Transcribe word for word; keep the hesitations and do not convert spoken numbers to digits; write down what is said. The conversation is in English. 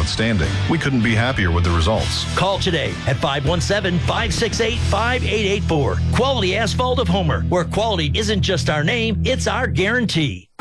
outstanding. We couldn't be happier with the results. Call today at five one seven, five six eight, five eight eight four. Quality Asphalt of Homer, where quality isn't just our name, it's our guarantee.